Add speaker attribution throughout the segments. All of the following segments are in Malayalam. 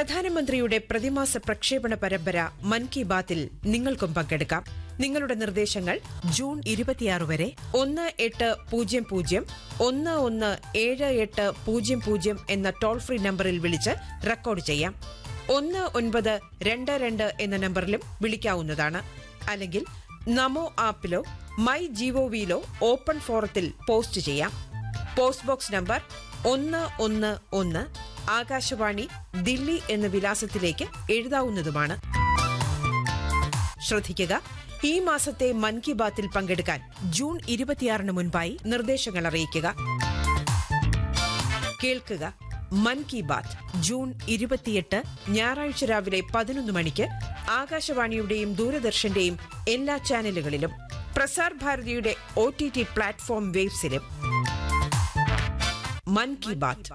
Speaker 1: പ്രധാനമന്ത്രിയുടെ പ്രതിമാസ പ്രക്ഷേപണ പരമ്പര മൻ കി ബാത്തിൽ നിങ്ങൾക്കും പങ്കെടുക്കാം. നിങ്ങളുടെ നിർദ്ദേശങ്ങൾ ജൂൺ 26 വരെ 1800-117800 എന്ന ടോൾ ഫ്രീ നമ്പറിൽ വിളിച്ച് റെക്കോർഡ് ചെയ്യാം. 1922 എന്ന നമ്പറിലും വിളിക്കാവുന്നതാണ്. അല്ലെങ്കിൽ നമോ ആപ്പിലോ മൈ ജിഒവിയിലോ ഓപ്പൺ ഫോറത്തിൽ പോസ്റ്റ് ചെയ്യാം. Post box number 111 Akashvani Delhi എന്ന വിലാസത്തിലേക്ക് എഴുതാവുന്നതുമാണ്. ശ്രദ്ധിക്കുക, ഈ മാസത്തെ മൻ കി ബാത്തിൽ പങ്കെടുക്കാൻ ജൂൺ 26 മുൻപായി നിർദ്ദേശങ്ങൾ അറിയിക്കുക. കേൾക്കുക, മൻ കി ബാത്ത് ജൂൺ 28 ഞായറാഴ്ച രാവിലെ 11 മണിക്ക് ആകാശവാണിയുടെയും ദൂരദർശന്റെയും എല്ലാ ചാനലുകളിലും പ്രസാർ ഭാരതിയുടെ OTT പ്ലാറ്റ്ഫോം വേവ്സിലും. മൻ കി ബാത്ത്.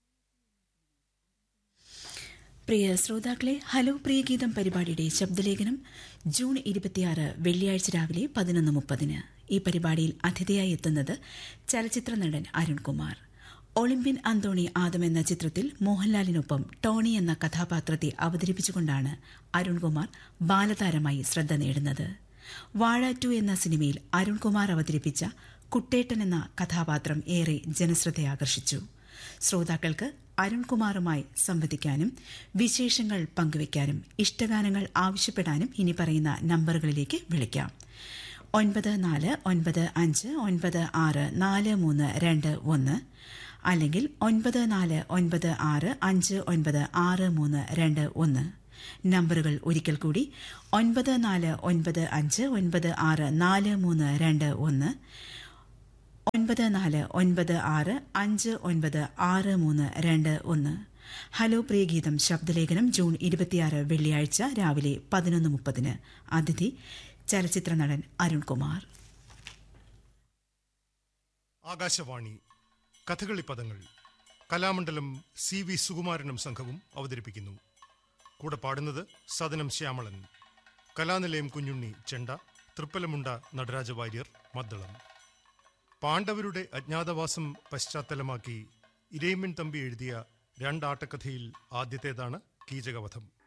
Speaker 2: പ്രിയ ശ്രോതാക്കളെ, ഹലോ പ്രിയഗീതം പരിപാടിയുടെ ശബ്ദലേഖനം ജൂൺ 26 വെള്ളിയാഴ്ച രാവിലെ 11:30. ഈ പരിപാടിയിൽ അതിഥിയായി എത്തുന്നത് ചലച്ചിത്ര നടൻ അരുൺകുമാർ. ഒളിമ്പ്യൻ അന്തോണി ആദം എന്ന ചിത്രത്തിൽ മോഹൻലാലിനൊപ്പം ടോണി എന്ന കഥാപാത്രത്തെ അവതരിപ്പിച്ചുകൊണ്ടാണ് അരുൺകുമാർ ബാലതാരമായി ശ്രദ്ധ നേടുന്നത്. വാഴ 2 എന്ന സിനിമയിൽ അരുൺകുമാർ അവതരിപ്പിച്ച കുട്ടേട്ടൻ എന്ന കഥാപാത്രം ഏറെ ജനശ്രദ്ധയാകർഷിച്ചു. ശ്രോതാക്കൾക്ക് അരുൺകുമാറുമായി സംവദിക്കാനും വിശേഷങ്ങൾ പങ്കുവയ്ക്കാനും ഇഷ്ടഗാനങ്ങൾ ആവശ്യപ്പെടാനും ഇനി പറയുന്ന നമ്പറുകളിലേക്ക് വിളിക്കാം. 9495964321 അല്ലെങ്കിൽ 9496596321. നമ്പറുകൾ ഒരിക്കൽ കൂടി 9495964321 9496596321. ഹലോ പ്രിയഗീതം ശബ്ദലേഖനം ജൂൺ 26 വെള്ളിയാഴ്ച രാവിലെ 11:30. അതിഥി ചലച്ചിത്ര നടൻ അരുൺകുമാർ.
Speaker 3: ആകാശവാണി കഥകളി പദങ്ങൾ കലാമണ്ഡലം CV സുകുമാരനും സംഘവും അവതരിപ്പിക്കുന്നു. കൂടെ പാടുന്നത് സദനം ശ്യാമളൻ, കലാനിലയം കുഞ്ഞുണ്ണി ചെണ്ട, തൃപ്പലമുണ്ട നടരാജ വാര്യർ മദ്ദളം. പാണ്ഡവരുടെ അജ്ഞാതവാസം പശ്ചാത്തലമാക്കി ഇരയിമ്മൻ തമ്പി എഴുതിയ 2 ആട്ടക്കഥയിൽ ആദ്യത്തേതാണ് കീചകവധം.